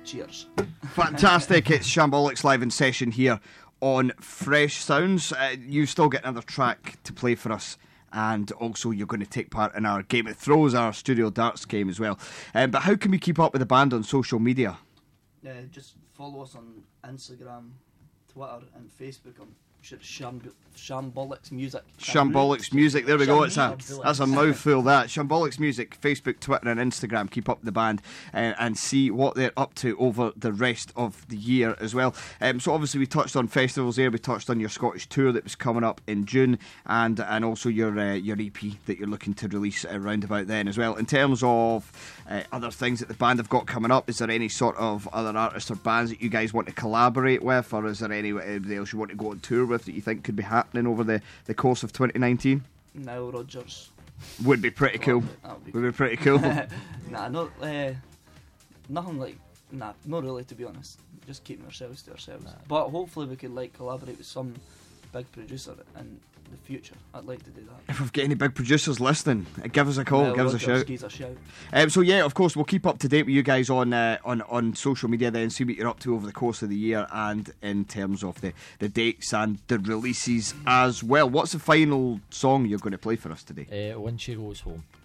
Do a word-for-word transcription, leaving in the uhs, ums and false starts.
Cheers. Fantastic. It's Shambolics live in session here on Fresh Sounds. Uh, you still get another track to play for us, and also you're going to take part in our Game of Throws, our studio darts game as well. Um, but how can we keep up with the band on social media? Uh, just follow us on Instagram, Twitter and Facebook on Sham- Shambolics Music. Shambolics Music, there we go. It's a, Shambolics. that's a mouthful, that. Shambolics Music, Facebook, Twitter and Instagram. Keep up with the band uh, and see what they're up to over the rest of the year as well. Um, so obviously we touched on festivals there, we touched on your Scottish tour that was coming up in June, and and also your uh, your E P that you're looking to release around about then as well. In terms of uh, other things that the band have got coming up, is there any sort of other artists or bands that you guys want to collaborate with, or is there anybody else you want to go on tour with that you think could be happening over the, the course of twenty nineteen? Nile Rodgers. Would be pretty cool. That would be Would be pretty cool. Nah, not, uh, nothing like, nah, not really, to be honest. Just keeping ourselves to ourselves. Nah. But hopefully we could like collaborate with some big producer in the future. I'd like to do that. If we've got any big producers listening, uh, give us a call, Nile give us a Rodgers, shout. give us a shout. Um, so yeah, of course, we'll keep up to date with you guys on uh, on on social media then, see what you're up to over the course of the year, and in terms of the, the dates and the releases as well. What's the final song you're going to play for us today? Uh, When She Goes Home.